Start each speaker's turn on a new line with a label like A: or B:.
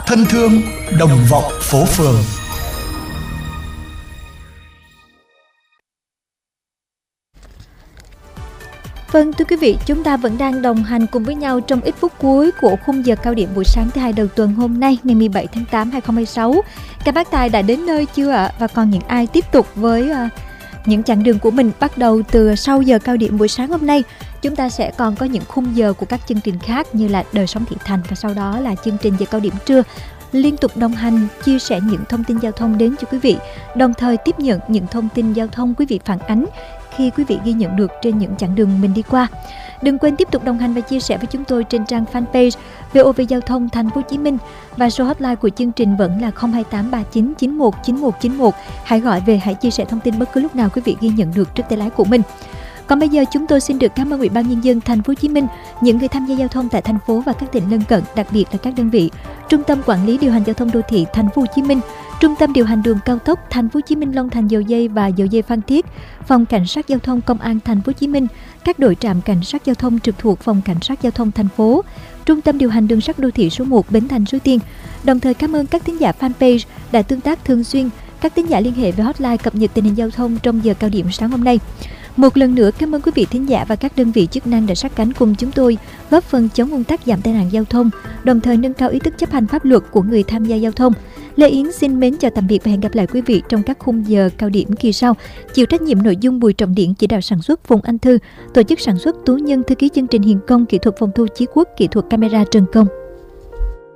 A: thân thương, đồng vọng phố phường.
B: Vâng, thưa quý vị, chúng ta vẫn đang đồng hành cùng với nhau trong ít phút cuối của khung giờ cao điểm buổi sáng thứ hai đầu tuần hôm nay, ngày 17 tháng 8, 2026. Các bác tài đã đến nơi chưa ạ? Và còn những ai tiếp tục với những chặng đường của mình bắt đầu từ sau giờ cao điểm buổi sáng hôm nay? Chúng ta sẽ còn có những khung giờ của các chương trình khác như là Đời sống thị thành và sau đó là chương trình giờ cao điểm trưa, liên tục đồng hành chia sẻ những thông tin giao thông đến cho quý vị, đồng thời tiếp nhận những thông tin giao thông quý vị phản ánh khi quý vị ghi nhận được trên những chặng đường mình đi qua. Đừng quên tiếp tục đồng hành và chia sẻ với chúng tôi trên trang fanpage VOV Giao thông Thành phố Hồ Chí Minh, và số hotline của chương trình vẫn là 02839919191. Hãy gọi về, hãy chia sẻ thông tin bất cứ lúc nào quý vị ghi nhận được trước tay lái của mình. Còn bây giờ chúng tôi xin được cảm ơn Ủy ban Nhân dân Thành phố Hồ Chí Minh, những người tham gia giao thông tại thành phố và các tỉnh lân cận, đặc biệt là các đơn vị Trung tâm Quản lý điều hành giao thông đô thị Thành phố Hồ Chí Minh, Trung tâm điều hành đường cao tốc Thành phố Hồ Chí Minh Long Thành Dầu Giây và Dầu Giây Phan Thiết, Phòng Cảnh sát Giao thông Công an Thành phố Hồ Chí Minh, các đội trạm cảnh sát giao thông trực thuộc Phòng Cảnh sát Giao thông thành phố, Trung tâm điều hành đường sắt đô thị số 1 Bến Thành Suối Tiên. Đồng thời cảm ơn các thính giả fanpage đã tương tác thường xuyên, các thính giả liên hệ về hotline cập nhật tình hình giao thông trong giờ cao điểm sáng hôm nay. Một lần nữa cảm ơn quý vị thính giả và các đơn vị chức năng đã sát cánh cùng chúng tôi, góp phần chống ùn tắc, giảm tai nạn giao thông, đồng thời nâng cao ý thức chấp hành pháp luật của người tham gia giao thông. Lê Yến xin mến chào tạm biệt và hẹn gặp lại quý vị trong các khung giờ cao điểm kỳ sau. Chịu trách nhiệm nội dung Bùi Trọng Điển, chỉ đạo sản xuất Phùng Anh Thư, tổ chức sản xuất Tú Nhân, thư ký chương trình Hiền Công, kỹ thuật phòng thu Chí Quốc, kỹ thuật camera Trần Công.